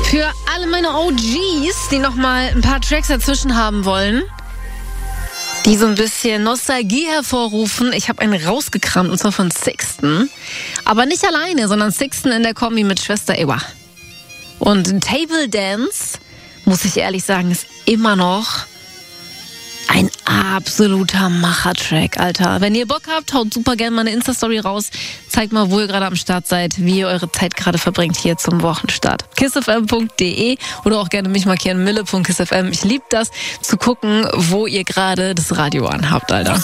Für alle meine OGs, die nochmal ein paar Tracks dazwischen haben wollen, die so ein bisschen Nostalgie hervorrufen. Ich habe einen rausgekramt, und zwar von Sixten. Aber nicht alleine, sondern Sixten in der Kombi mit Schwester Ewa. Und Table Dance, muss ich ehrlich sagen, ist immer noch ein absoluter Macher-Track, Alter. Wenn ihr Bock habt, haut super gerne mal eine Insta-Story raus. Zeigt mal, wo ihr gerade am Start seid, wie ihr eure Zeit gerade verbringt hier zum Wochenstart. kissfm.de oder auch gerne mich markieren, mille.kissfm. Ich liebe das, zu gucken, wo ihr gerade das Radio anhabt, Alter.